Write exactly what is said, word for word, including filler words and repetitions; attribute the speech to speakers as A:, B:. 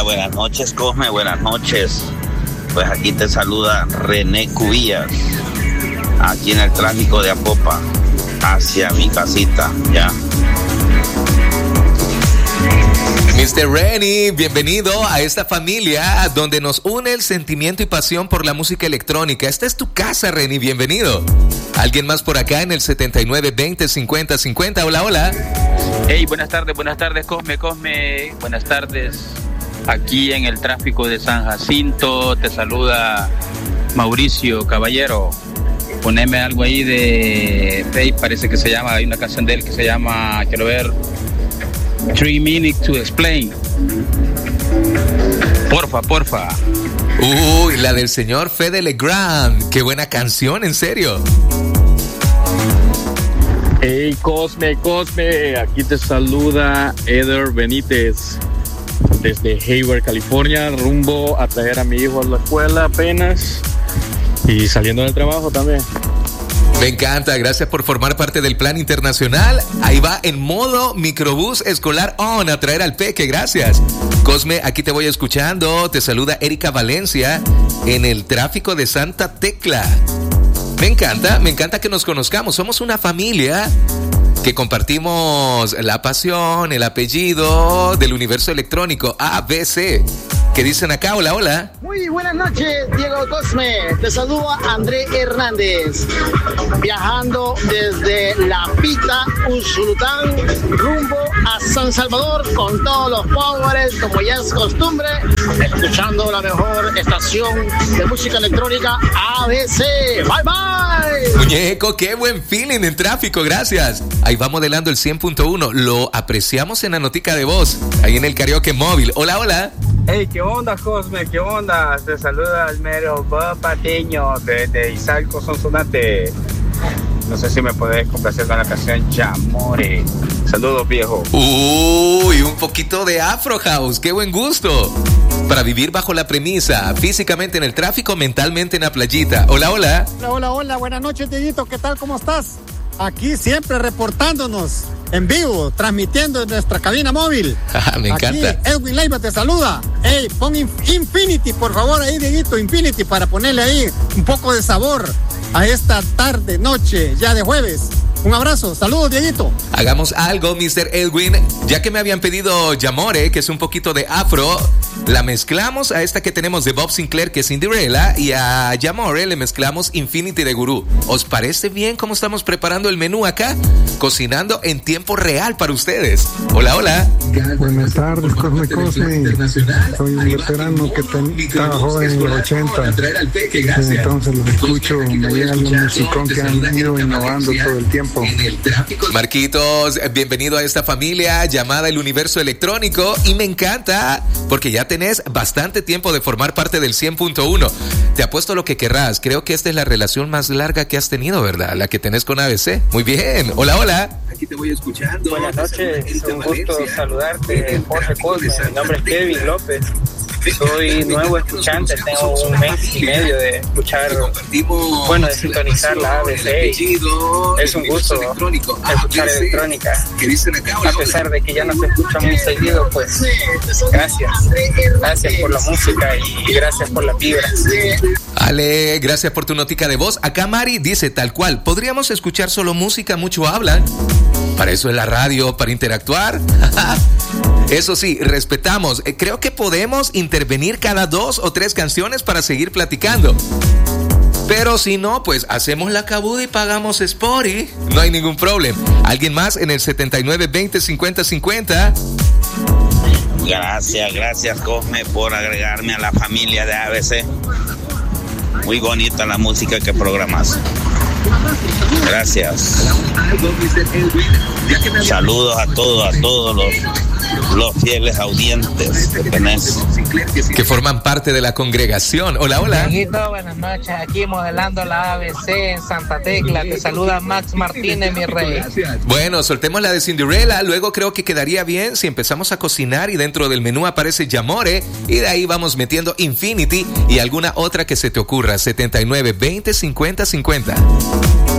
A: buenas noches, Cosme, buenas noches. Pues aquí te saluda René Cubillas, aquí en el tráfico de Apopa, hacia mi casita, ya.
B: mister Renny, bienvenido a esta familia donde nos une el sentimiento y pasión por la música electrónica. Esta es tu casa, Renny, bienvenido. ¿Alguien más por acá en el setenta y nueve veinte cincuenta cincuenta? Hola, hola.
C: Hey, buenas tardes, buenas tardes, Cosme, Cosme. Buenas tardes, aquí en el tráfico de San Jacinto. Te saluda Mauricio Caballero. Poneme algo ahí de... Hey, parece que se llama, hay una canción de él que se llama, quiero ver... Three Minutes to Explain. Porfa, porfa.
B: Uy, la del señor Fede Legrand. Qué buena canción, en serio.
D: Hey, Cosme, Cosme. Aquí te saluda Eder Benítez desde Hayward, California, rumbo a traer a mi hijo a la escuela apenas y saliendo del trabajo también.
B: Me encanta, gracias por formar parte del plan internacional. Ahí va en modo microbús escolar on a traer al peque, gracias. Cosme, aquí te voy escuchando. Te saluda Erika Valencia en el tráfico de Santa Tecla. Me encanta, me encanta que nos conozcamos. Somos una familia que compartimos la pasión, el apellido del universo electrónico A B C. ¿Qué dicen acá? Hola, hola.
E: Muy buenas noches, Diego Cosme. Te saluda André Hernández, viajando desde La Pita, Usulután, rumbo a San Salvador con todos los powers, como ya es costumbre, escuchando la mejor estación de música electrónica A B C. Bye, bye.
B: Muñeco, qué buen feeling en tráfico, gracias. Ahí va modelando el cien punto uno. Lo apreciamos en la notica de voz, ahí en el karaoke móvil. Hola, hola.
F: Hey, ¿qué onda, Cosme? ¿Qué onda? Te saluda el mero Bob Patiño de Izalco, Sonsonate. No sé si me podés complacer con la canción Yamore. Saludos, viejo.
B: Uy, un poquito de Afro House, qué buen gusto. Para vivir bajo la premisa, físicamente en el tráfico, mentalmente en la playita. Hola, hola.
G: Hola, hola, hola. Buenas noches, Dieguito. ¿Qué tal? ¿Cómo estás? Aquí siempre reportándonos en vivo, transmitiendo en nuestra cabina móvil.
B: Me encanta.
G: Aquí Edwin Leiva te saluda. Hey, pon Infinity, por favor, ahí, Dieguito, Infinity, para ponerle ahí un poco de sabor a esta tarde, noche, ya de jueves. Un abrazo, saludos, Dieguito.
B: Hagamos algo, mister Edwin. Ya que me habían pedido Yamore, que es un poquito de afro, la mezclamos a esta que tenemos de Bob Sinclair, que es Cinderella, y a Yamore le mezclamos Infinity de Gurú. ¿Os parece bien cómo estamos preparando el menú acá? Cocinando en tiempo real para ustedes. Hola, hola.
H: Buenas tardes, Cosme Cosme. Soy un veterano que ten, estaba joven en los ochenta. Entonces los escucho, me llega el musicón que han ido innovando todo el tiempo.
B: Marquitos, bienvenido a esta familia llamada el universo electrónico, y me encanta porque ya tenés bastante tiempo de formar parte del cien punto uno. Te apuesto lo que querrás. Creo que esta es la relación más larga que has tenido, ¿verdad? La que tenés con A B C. Muy bien. Hola, hola.
F: Aquí te voy escuchando. Buenas noches, un gusto saludarte, Jorge Cosme. Mi nombre es Kevin López. Soy nuevo escuchante, tengo un mes y medio de escuchar, bueno, de sintonizar la A B C. Es un gusto escuchar electrónica. A pesar de que ya no se escucha muy seguido, pues gracias. Gracias por la música y gracias por la vibra.
B: Ale, gracias por tu notica de voz. Acá Mari dice tal cual, podríamos escuchar solo música, mucho hablan. Para eso es la radio, para interactuar. Eso sí, respetamos. Creo que podemos intervenir cada dos o tres canciones para seguir platicando. Pero si no, pues hacemos la cabuda y pagamos Spotify. No hay ningún problema. ¿Alguien más en el setenta y nueve veinte cincuenta cincuenta?
A: Gracias, gracias, Cosme, por agregarme a la familia de A B C. Muy bonita la música que programas. Gracias. Saludos a todos, a todos los, los fieles audientes que tenés,
B: que forman parte de la congregación. Hola, hola.
I: Dieguito, buenas noches. Aquí modelando la A B C en Santa Tecla. Te saluda Max Martínez, mi rey.
B: Bueno, soltemos la de Cinderella. Luego creo que quedaría bien si empezamos a cocinar y dentro del menú aparece Yamore. Y de ahí vamos metiendo Infinity y alguna otra que se te ocurra. setenta y nueve veinte cincuenta cincuenta.